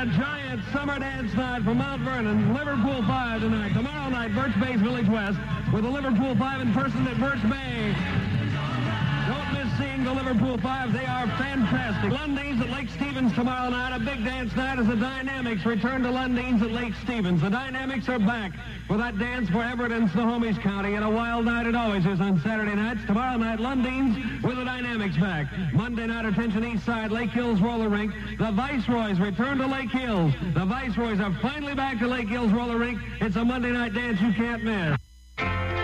a giant summer dance night from Mount Vernon. Liverpool 5 tonight. Tomorrow night, Birch Bay's Village West with the Liverpool 5 in person at Birch Bay. Don't miss seeing the Liverpool 5. They are fantastic. Lundine's at Lake Stevens tomorrow night. A big dance night as the Dynamics return to Lundine's at Lake Stevens. The Dynamics are back for that dance for Everett and Snohomish County. And a wild night it always is on Saturday nights. Tomorrow night, Lundine's with the Dynamics back. Monday night, attention East Side, Lake Hills Roller Rink. The Viceroys return to Lake Hills. The Viceroys are finally back to Lake Hills Roller Rink. It's a Monday night dance you can't miss.